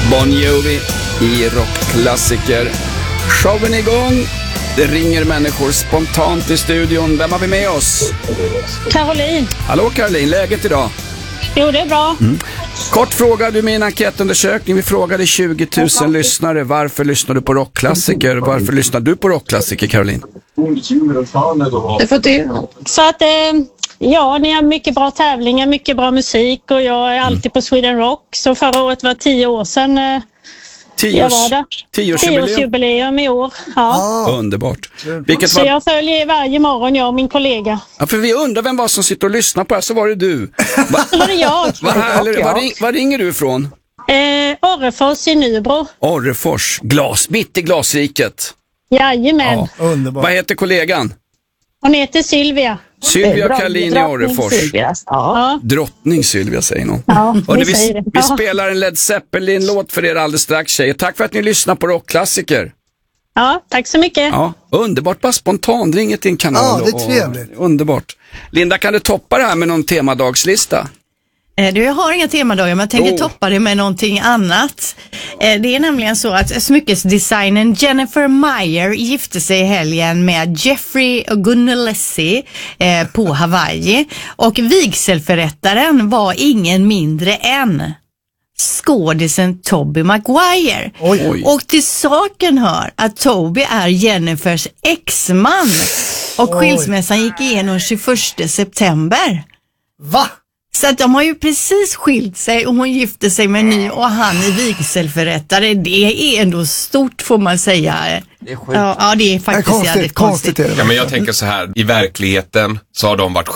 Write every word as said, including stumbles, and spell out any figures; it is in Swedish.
Bon Jovi i rockklassiker. Showen är igång. Det ringer människor spontant i studion. Vem har vi med oss? Caroline. Hallå Caroline, läget idag? Jo, det är bra. Mm. Kort fråga, du med en enkätundersökning. Vi frågade tjugo tusen lyssnare. Varför lyssnar du på rockklassiker? Varför lyssnar du på rockklassiker, Caroline? Så att, eh, ja, ni har mycket bra tävlingar, mycket bra musik och jag är alltid på Sweden Rock. Så förra året var tio år sedan eh, jag var där. Tioårsjubileum. Tioårsjubileum i år. Ja. Ah, underbart. Vilket så var... jag följer varje morgon, jag och min kollega. Ja, för vi undrar vem var som sitter och lyssnar på det, så var det du. Va... Så var det jag. Vad härligt. Var, ring... var ringer du ifrån? Eh, Orrefors i Nybro. Orrefors, glas, mitt i glasriket. Jajamän. Ja, underbart. Vad heter kollegan? Hon heter Sylvia. Sylvia Karlin i Orrefors. Ja. Drottning Sylvia säger någon. Ja, och vi, vi, säger det. vi Ja. spelar en Led Zeppelin-låt för er alldeles strax, tjejer. Tack för att ni lyssnar på rockklassiker. Ja, tack så mycket. Ja, underbart, bara spontant, ring till en kanal. Ja, det är trevligt. Och, underbart. Linda, kan du toppa det här med någon temadagslista? Du, jag har inga temadagar, men jag tänker oh. toppa det med någonting annat. Det är nämligen så att smyckesdesignern Jennifer Meyer gifte sig i helgen med Jeffrey Gunalesi eh, på Hawaii. Och vigselförrättaren var ingen mindre än skådisen Tobey Maguire. Oj, oj. Och till saken hör att Tobey är Jennifers exman. Och skilsmässan gick igenom tjugoförsta september. Va? Så att de har ju precis skilt sig och hon gifte sig med en ny och han är vigselförrättare. Det är ändå stort, får man säga. Det är sjukt. Ja, ja, det är faktiskt konstigt, jävligt konstigt. konstigt är det. Ja, men jag tänker så här, i verkligheten så har de varit